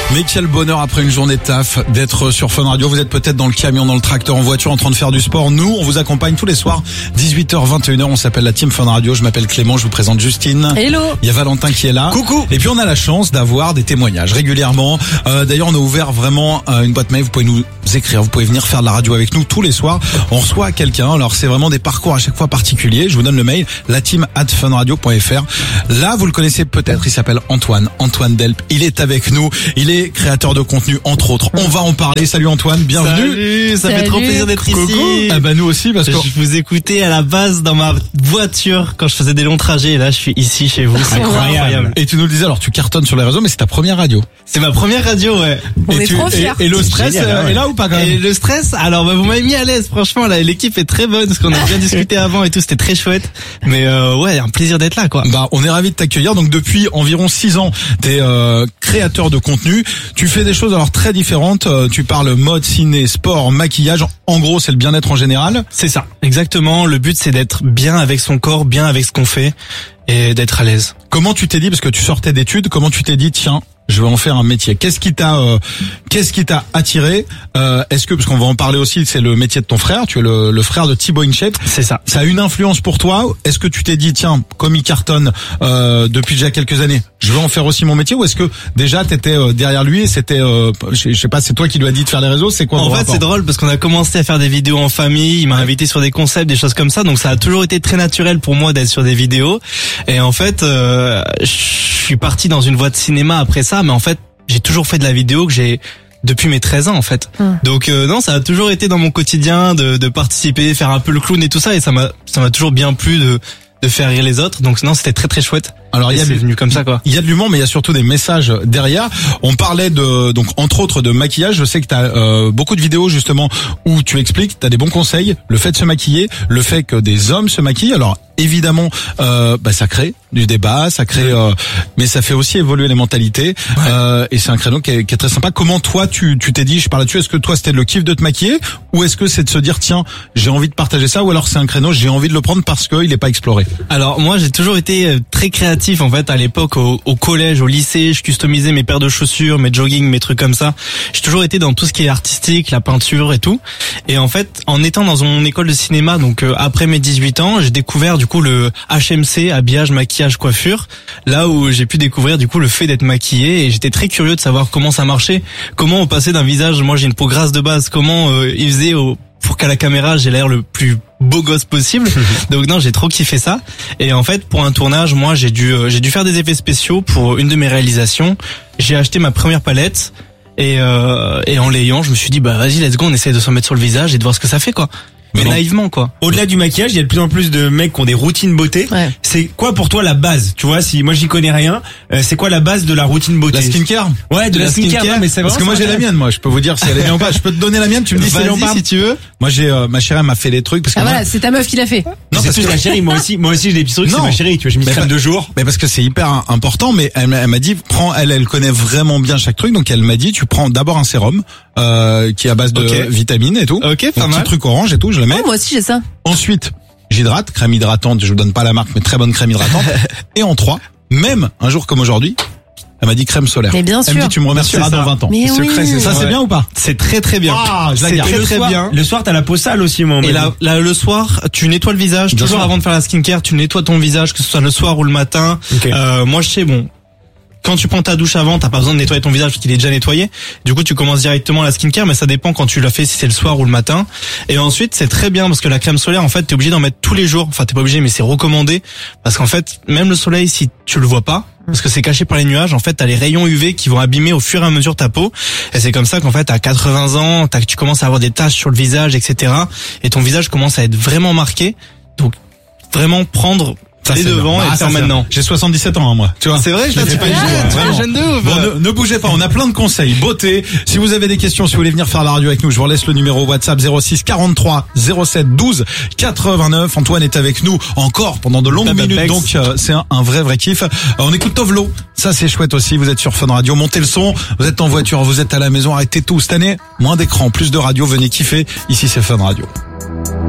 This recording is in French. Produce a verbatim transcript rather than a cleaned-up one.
Mais quel bonheur après une journée de taf d'être sur Fun Radio. Vous êtes peut-être dans le camion, dans le tracteur, en voiture, en train de faire du sport. Nous, on vous accompagne tous les soirs, dix-huit heures, vingt et une heures. On s'appelle la Team Fun Radio. Je m'appelle Clément, je vous présente Justine. Hello. Il y a Valentin qui est là. Coucou. Et puis on a la chance d'avoir des témoignages régulièrement. Euh, d'ailleurs, on a ouvert vraiment euh, une boîte mail. Vous pouvez nous écrire, vous pouvez venir faire de la radio avec nous tous les soirs. On reçoit quelqu'un. Alors c'est vraiment des parcours à chaque fois particuliers. Je vous donne le mail, la team at funradio point f r. Là, vous le connaissez peut-être. Il s'appelle Antoine. Antoine Delp. Il est avec nous. Il est créateur de contenu, entre autres. On va en parler. Salut Antoine, bienvenue. Salut, ça Salut. fait trop plaisir d'être Coucou. ici. Ah bah nous aussi parce que Je vous écoutais à la base dans ma voiture quand je faisais des longs trajets et là je suis ici chez vous. C'est incroyable. et tu nous le disais, alors tu cartonnes sur les réseaux, mais c'est ta première radio. C'est ma première radio, ouais. On et est tu, trop et, fiers. et le stress Génial, euh, ouais. est là ou pas quand même? Et le stress, alors bah, vous m'avez mis à l'aise, franchement, là, l'équipe est très bonne parce qu'on a bien discuté avant et tout, c'était très chouette. Mais euh, ouais, un plaisir d'être là, quoi. Bah, on est ravis de t'accueillir. Donc depuis environ six ans, t'es euh, créateur de contenu. Tu fais des choses alors très différentes. Euh, tu parles mode, ciné, sport, maquillage. En gros, c'est le bien-être en général. C'est ça, exactement. Le but c'est d'être bien avec son corps, bien avec ce qu'on fait et d'être à l'aise. Comment tu t'es dit, parce que tu sortais d'études, comment tu t'es dit, tiens, je vais en faire un métier. Qu'est-ce qui t'a, euh, qu'est-ce qui t'a attiré euh, Est-ce que, parce qu'on va en parler aussi, c'est le métier de ton frère. Tu es le, le frère de Thibaut InShape. C'est ça. Ça a une influence pour toi? Est-ce que tu t'es dit, tiens, comme il cartonne euh, depuis déjà quelques années, je vais en faire aussi mon métier? Ou est-ce que déjà t'étais euh, derrière lui et c'était, euh, je, je sais pas, c'est toi qui lui as dit de faire les réseaux? C'est quoi En ton fait, rapport? c'est drôle parce qu'on a commencé à faire des vidéos en famille. Il m'a invité sur des concepts, des choses comme ça. Donc, ça a toujours été très naturel pour moi d'être sur des vidéos. Et en fait, euh, je suis parti dans une voie de cinéma après ça. Mais en fait, j'ai toujours fait de la vidéo que j'ai depuis mes treize ans en fait. Hum. Donc euh, non, ça a toujours été dans mon quotidien de, de participer, faire un peu le clown et tout ça. Et ça m'a, ça m'a toujours bien plu de de faire rire les autres. Donc non, c'était très très chouette. Alors il y a c'est du- venu comme ça, quoi. Il y a de l'humour, mais il y a surtout des messages derrière. On parlait de, donc entre autres, de maquillage. Je sais que tu as euh, beaucoup de vidéos justement où tu expliques, tu as des bons conseils, le fait de se maquiller, le fait que des hommes se maquillent. Alors évidemment, euh, bah, ça crée du débat, ça crée, euh, mais ça fait aussi évoluer les mentalités. Euh, et c'est un créneau qui est, qui est très sympa. Comment toi tu tu t'es dit, je parle là-dessus, est-ce que toi c'était le kiff de te maquiller, ou est-ce que c'est de se dire tiens, j'ai envie de partager ça, ou alors c'est un créneau, j'ai envie de le prendre parce qu'il est pas exploré? Alors moi j'ai toujours été euh, très créatif en fait à l'époque au, au collège, au lycée, je customisais mes paires de chaussures, mes jogging, mes trucs comme ça. J'ai toujours été dans tout ce qui est artistique, la peinture et tout. Et en fait, en étant dans mon école de cinéma, donc euh, après mes dix-huit ans, j'ai découvert du coup le H M C, habillage, maquillage, coiffure, là où j'ai pu découvrir du coup le fait d'être maquillé et j'étais très curieux de savoir comment ça marchait, comment on passait d'un visage, moi j'ai une peau grasse de base, comment euh, il faisait au pour qu'à la caméra j'ai l'air le plus beau gosse possible. Donc non, j'ai trop kiffé ça. Et en fait, pour un tournage, moi j'ai dû euh, j'ai dû faire des effets spéciaux pour une de mes réalisations. J'ai acheté ma première palette et euh, et en l'ayant, je me suis dit bah vas-y, let's go, on essaie de s'en mettre sur le visage et de voir ce que ça fait, quoi. Mais Non. naïvement, quoi. Au-delà du maquillage, il y a de plus en plus de mecs qui ont des routines beauté. Ouais. C'est quoi pour toi la base? Tu vois, si moi j'y connais rien, euh, c'est quoi la base de la routine beauté? La skincare? Ouais, de la, La skincare. skincare, non, mais c'est parce que vraiment moi ça, j'ai la ouais. mienne, moi je peux vous dire si elle est bien ou pas. Je peux te donner la mienne, tu me dis si elle est Vas-y, bien ou pas. si tu veux. Moi j'ai euh, ma chérie elle m'a fait des trucs parce que Ah moi- voilà, c'est ta meuf qui l'a fait. non Non, parce c'est que ma chérie. Moi aussi, moi aussi j'ai des petits trucs. Non. C'est ma chérie. Tu vois, j'ai mis Mais crème pas- de jour. mais parce que c'est hyper important, mais elle, m'a- elle m'a dit prends, elle elle connaît vraiment bien chaque truc, donc elle m'a dit tu prends d'abord un sérum euh, qui est à base de Ok. vitamines et tout, Ok, pas un petit mal. truc orange et tout, je le mets. Oh, moi aussi j'ai ça. Ensuite j'hydrate, crème hydratante, je vous donne pas la marque mais très bonne crème hydratante. Et en trois, même un jour comme aujourd'hui, elle m'a dit crème solaire. Mais bien Elle me sûr. dit tu me remercieras C'est dans ça. vingt ans. Mais C'est oui. secret, c'est ça, c'est Ouais. bien ou pas? C'est très très bien. Ah, je la c'est garde. très le très soir, bien. Le soir, t'as la peau sale aussi, moi. on m'a Et dit. là, là, le soir, tu nettoies le visage. Bien Toujours sûr. avant de faire la skincare, tu nettoies ton visage, que ce soit le soir ou le matin. Ok. Euh, moi, je sais, bon, quand tu prends ta douche avant, t'as pas besoin de nettoyer ton visage parce qu'il est déjà nettoyé. Du coup, tu commences directement la skincare, mais ça dépend quand tu l'as fait, si c'est le soir ou le matin. Et ensuite, c'est très bien parce que la crème solaire, en fait, t'es obligé d'en mettre tous les jours. Enfin, t'es pas obligé, mais c'est recommandé parce qu'en fait, même le soleil, si tu le vois pas, parce que c'est caché par les nuages, en fait, t'as les rayons U V qui vont abîmer au fur et à mesure ta peau. Et c'est comme ça qu'en fait, à quatre-vingts ans, t'as, tu commences à avoir des taches sur le visage, et cetera. Et ton visage commence à être vraiment marqué. Donc, vraiment prendre Ça, les c'est devants bien. et Ah, le ça, faire c'est maintenant. bien. J'ai soixante-dix-sept ans, hein, moi. Tu vois. C'est vrai, je l'ai l'ai pas fait jeune, jeune, tu es vraiment. jeune de ouf. Bon, ne, ne bougez pas, on a plein de conseils. Beauté, si vous avez des questions, si vous voulez venir faire la radio avec nous, je vous laisse le numéro WhatsApp zéro six quarante-trois zéro sept douze quatre-vingt-neuf. Antoine est avec nous encore pendant de longues Baba minutes, Bex. donc euh, c'est un, un vrai vrai kiff. Euh, on écoute Tovlo, ça c'est chouette aussi, vous êtes sur Fun Radio, montez le son, vous êtes en voiture, vous êtes à la maison, arrêtez tout. Cette année, moins d'écran, plus de radio, venez kiffer, ici c'est Fun Radio.